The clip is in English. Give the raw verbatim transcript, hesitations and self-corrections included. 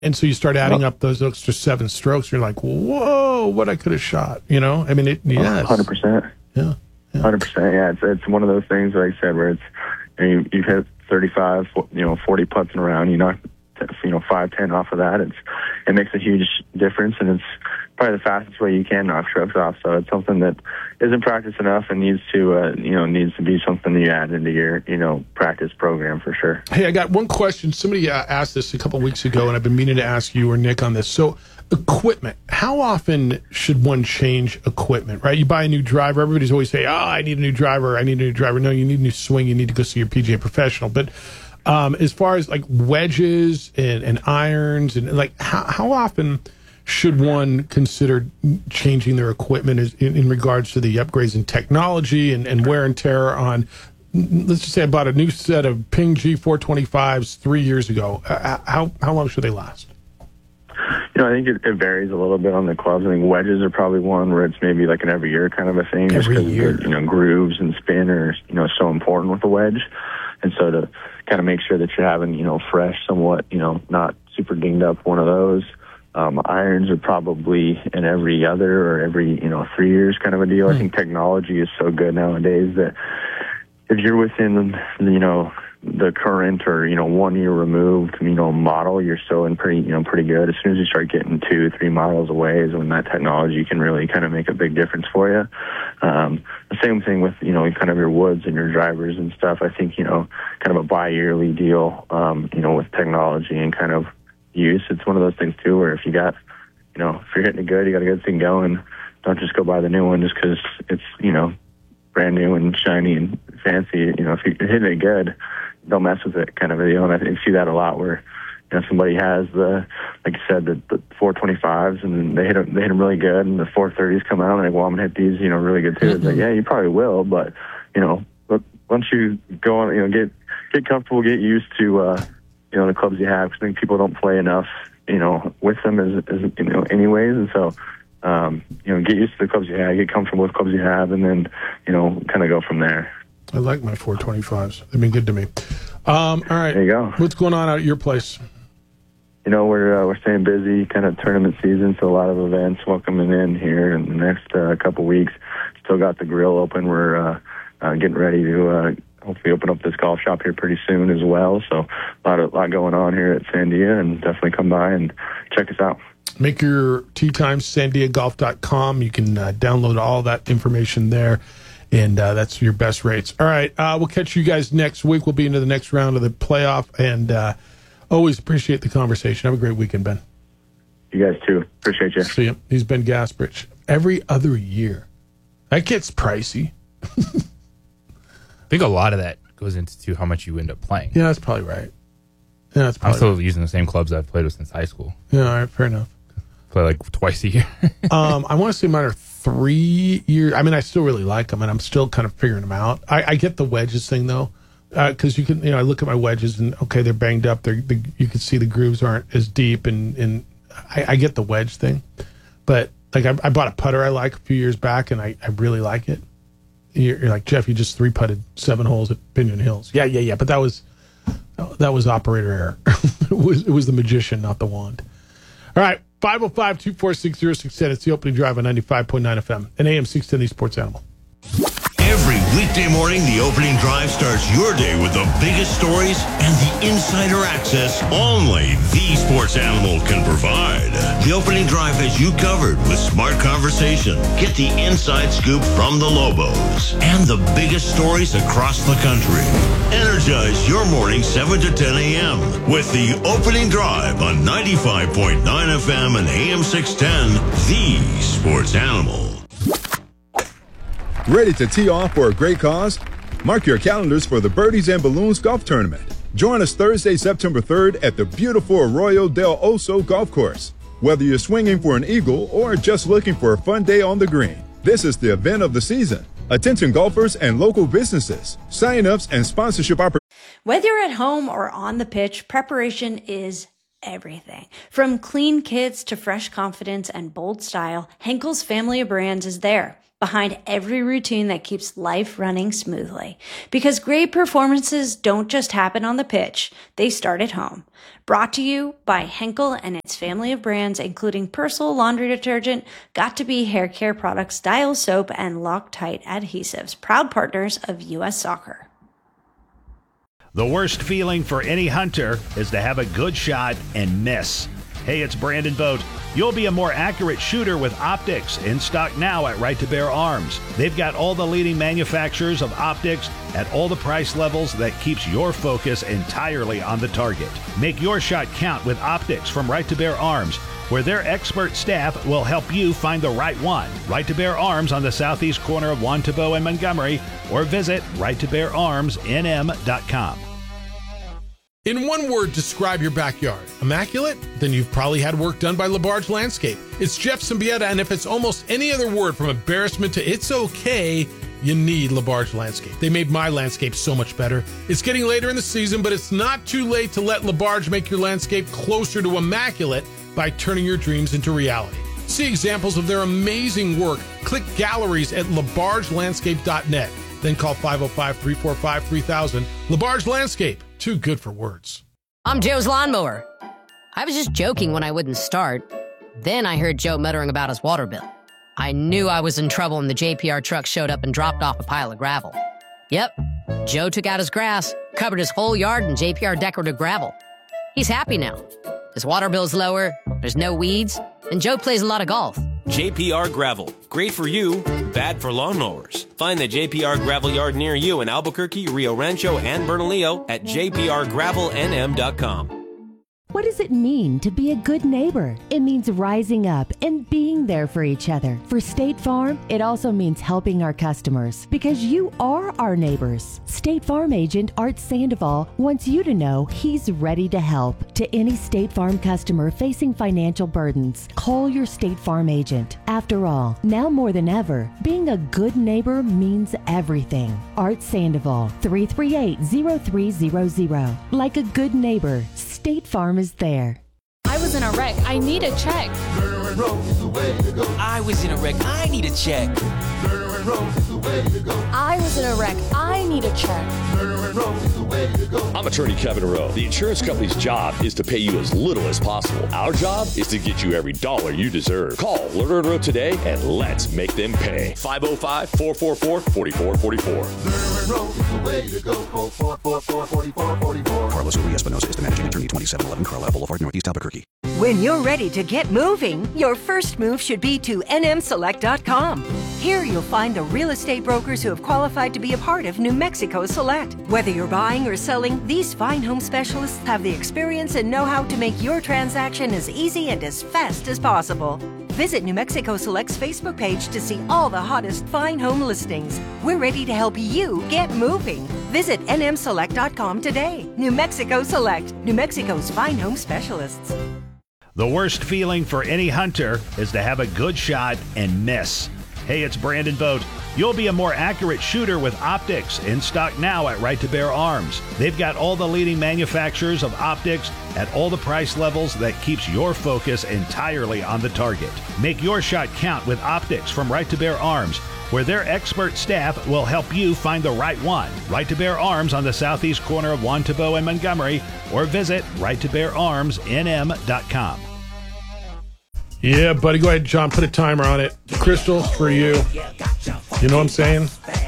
And so you start adding up those extra seven strokes. You're like, whoa, what I could have shot. You know, I mean, it, yes. one hundred percent. Yeah. yeah. one hundred percent. Yeah. It's, it's one of those things, like I said, where it's, you know, you, you've hit thirty-five, you know, forty putts in a round. You knock, you know, five, ten off of that. It's, it makes a huge difference. And it's probably the fastest way you can knock strokes off. So it's something that isn't practiced enough and needs to, uh, you know, needs to be something that you add into your, you know, practice program for sure. Hey, I got one question. Somebody uh, asked this a couple of weeks ago, and I've been meaning to ask you or Nick on this. So equipment, how often should one change equipment, right? You buy a new driver. Everybody's always saying, oh, I need a new driver. I need a new driver. No, you need a new swing. You need to go see your P G A professional. But um, as far as like wedges and, and irons, and like how, how often should one consider changing their equipment as, in, in regards to the upgrades in technology and, and wear and tear on, let's just say I bought a new set of Ping G four twenty-fives three years ago. Uh, how, how long should they last? You know, I think it, it varies a little bit on the clubs. I think wedges are probably one where it's maybe like an every year kind of a thing. Every just year. The, you know, grooves and spin are, you know, so important with the wedge. And so to kind of make sure that you're having, you know, fresh, somewhat, you know, not super dinged up one of those. Um, irons are probably an every other or every, you know, three years kind of a deal. Mm. I think technology is so good nowadays that if you're within, you know, the current or, you know, one year removed, you know, model, you're still in pretty, you know, pretty good. As soon as you start getting two, three models away is when that technology can really kind of make a big difference for you. Um, the same thing with, you know, kind of your woods and your drivers and stuff. I think, you know, kind of a bi-yearly deal, um, you know, with technology and kind of use. It's one of those things too, where if you got, you know, if you're hitting it good, you got a good thing going, don't just go buy the new one just because it's, you know, brand new and shiny and fancy. You know, if you're hitting it good, don't mess with it kind of a deal. And I think you see that a lot where, you know, somebody has the, like you said, the, the four twenty-fives and they hit them, they hit them really good, and the four thirties come out and they're like, well, I'm gonna hit these, you know, really good too. Mm-hmm. It's like, yeah, you probably will, but you know, but once you go on, you know, get get comfortable, get used to, uh, you know, the clubs you have. Because I think people don't play enough, you know, with them as, as you know, anyways, and so. Um, you know, get used to the clubs you have, get comfortable with clubs you have, and then, you know, kind of go from there. I like my four twenty-fives. They've been good to me. Um, all right. There you go. What's going on out at your place? You know, we're uh, we're staying busy, kind of tournament season, so a lot of events welcoming in here in the next uh, couple weeks. Still got the grill open. We're uh, uh, getting ready to uh, hopefully open up this golf shop here pretty soon as well. So a lot of, lot going on here at Sandia, and definitely come by and check us out. Make your tee times, sandia golf dot com. You can uh, download all that information there, and uh, that's your best rates. All right, uh, we'll catch you guys next week. We'll be into the next round of the playoff, and uh, always appreciate the conversation. Have a great weekend, Ben. You guys, too. Appreciate you. See you. He's Ben Gasparich. Every other year. That gets pricey. I think a lot of that goes into how much you end up playing. Yeah, that's probably right. Yeah, that's probably I'm still right. using the same clubs I've played with since high school. Yeah, all right, fair enough. Play like twice a year. um, I want to say mine are three years. I mean, I still really like them, and I'm still kind of figuring them out. I, I get the wedges thing though, because uh, you can, you know, I look at my wedges and okay, they're banged up. They're, they, you can see the grooves aren't as deep, and and I, I get the wedge thing, but like I, I bought a putter I like a few years back, and I, I really like it. You're, you're like, Jeff, you just three putted seven holes at Pinion Hills. Yeah, yeah, yeah, but that was that was operator error. it was it was the magician, not the wand. All right. five oh five, two four six, oh six ten. It's the opening drive on ninety-five point nine F M and A M six ten, the Sports Animal. Every weekday morning, the opening drive starts your day with the biggest stories and the insider access only the Sports Animal can provide. The opening drive has you covered with smart conversation. Get the inside scoop from the Lobos and the biggest stories across the country. Energize your morning seven to ten a.m. with the opening drive on ninety-five point nine F M and A M six ten, the Sports Animal. Ready to tee off for a great cause? Mark your calendars for the Birdies and Balloons Golf Tournament. Join us Thursday, September third at the beautiful Arroyo del Oso Golf Course. Whether you're swinging for an eagle or just looking for a fun day on the green, this is the event of the season. Attention golfers and local businesses. Sign-ups and sponsorship opportunities. Whether you're at home or on the pitch, preparation is everything. From clean kits to fresh confidence and bold style, Henkel's family of brands is there. behind every routine that keeps life running smoothly. Because great performances don't just happen on the pitch, they start at home. Brought to you by Henkel and its family of brands, including Persil laundry detergent, Got2b hair care products, Dial soap, and Loctite adhesives, proud partners of U S Soccer. The worst feeling for any hunter is to have a good shot and miss. Hey, it's Brandon Vogt. You'll be a more accurate shooter with optics, in stock now at Right to Bear Arms. They've got all the leading manufacturers of optics at all the price levels that keeps your focus entirely on the target. Make your shot count with optics from Right to Bear Arms, where their expert staff will help you find the right one. Right to Bear Arms on the southeast corner of Juan Tabo and Montgomery, or visit right to bear arms n m dot com. In one word, describe your backyard. Immaculate? Then you've probably had work done by LaBarge Landscape. It's Jeff Symbieta, and if it's almost any other word from embarrassment to it's okay, you need LaBarge Landscape. They made my landscape so much better. It's getting later in the season, but it's not too late to let LaBarge make your landscape closer to immaculate by turning your dreams into reality. See examples of their amazing work. Click galleries at labarge landscape dot net. Then call five oh five, three four five, three thousand. LaBarge Landscape. Too good for words. I'm Joe's lawnmower. I was just joking when I wouldn't start. Then I heard Joe muttering about his water bill. I knew I was in trouble when the J P R truck showed up and dropped off a pile of gravel. Yep, Joe took out his grass, covered his whole yard in J P R decorative gravel. He's happy now. His water bill's lower, there's no weeds, and Joe plays a lot of golf. J P R Gravel. Great for you, bad for lawnmowers. Find the J P R Gravel yard near you in Albuquerque, Rio Rancho, and Bernalillo at j p r gravel n m dot com. What does it mean to be a good neighbor? It means rising up and being there for each other. For State Farm, it also means helping our customers because you are our neighbors. State Farm agent Art Sandoval wants you to know he's ready to help. To any State Farm customer facing financial burdens, call your State Farm agent. After all, now more than ever, being a good neighbor means everything. Art Sandoval, three three eight, zero three zero zero. Like a good neighbor, State Farm is there. I was in a wreck. I need a check. I was in a wreck. I need a check. I was in a wreck. I need a check. I'm attorney Kevin Rowe. The insurance company's job is to pay you as little as possible. Our job is to get you every dollar you deserve. Call Lerner and Rowe today and let's make them pay. five oh five, four four four, four four four four. Carlos Uri Espinosa is the managing attorney, twenty-seven eleven Carlisle Boulevard, Northeast Albuquerque. When you're ready to get moving, your first move should be to n m select dot com. Here you'll find the real estate brokers who have qualified to be a part of New Mexico Select. Whether you're buying or selling, these fine home specialists have the experience and know-how to make your transaction as easy and as fast as possible. Visit New Mexico Select's Facebook page to see all the hottest fine home listings. We're ready to help you get moving. Visit n m select dot com today. New Mexico Select, New Mexico's fine home specialists. The worst feeling for any hunter is to have a good shot and miss. Hey, it's Brandon Vogt. You'll be a more accurate shooter with optics, in stock now at Right to Bear Arms. They've got all the leading manufacturers of optics at all the price levels that keeps your focus entirely on the target. Make your shot count with optics from Right to Bear Arms, where their expert staff will help you find the right one. Right to Bear Arms on the southeast corner of Juan Tabo and Montgomery, or visit right to bear arms n m dot com. Yeah, buddy, go ahead, John. Put a timer on it. Crystals for you. You know what I'm saying?